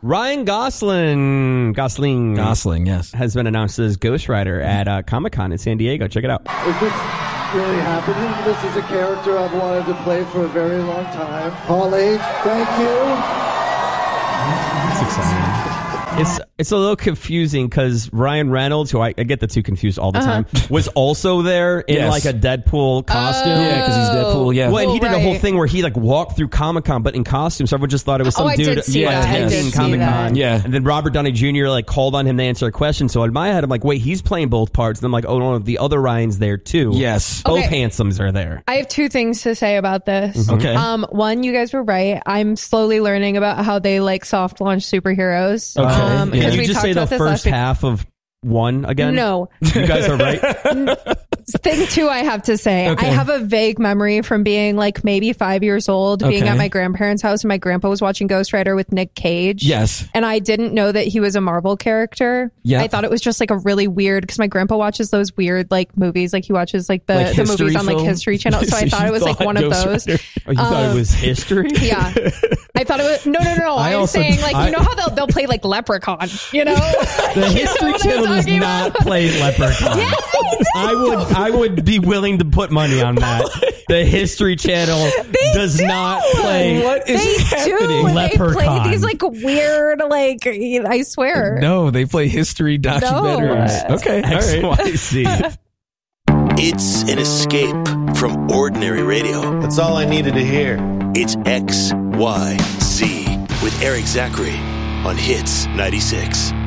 Ryan Gosling, yes, has been announced as Ghost Rider at Comic-Con in San Diego. Check it out. Is this really happening? This is a character I've wanted to play for a very long time. Paul H., thank you. That's exciting. It's a little confusing because Ryan Reynolds, who I get the two confused all the time, was also there in like a Deadpool costume. Yeah, because he's Deadpool. Yeah. Well, and he did a whole thing where he like walked through Comic-Con, but in costume. So everyone just thought it was some dude attending Comic-Con. Yeah. And then Robert Downey Jr. like called on him to answer a question. So in my head, I'm like, wait, he's playing both parts. And I'm like, oh no, the other Ryan's there too. Yes. Both handsomes are there. I have two things to say about this. Okay. One, you guys were right. I'm slowly learning about how they like soft launch superheroes. Okay. Can you just say the first half of one again? No. You guys are right. Thing two I have to say, I have a vague memory from being like maybe 5 years old, being at my grandparents' house, and my grandpa was watching Ghost Rider with Nick Cage. Yes. And I didn't know that he was a Marvel character. Yeah. I thought it was just like a really weird, because my grandpa watches those weird like movies, like he watches like the movies on like History Channel. So I thought it was like one of those. Oh, you thought it was history? Yeah. I thought it was no. I'm saying like you know how they'll play like Leprechaun, you know? The History Channel does not play Leprechaun. Yes, I would be willing to put money on that. The History Channel does not play. What is happening? Leprechaun. They play these like weird, like I swear. No, they play history documentaries. No. Okay, all right. XYZ. It's an escape from ordinary radio. That's all I needed to hear. It's XYZ with Eric Zachary on Hits 96.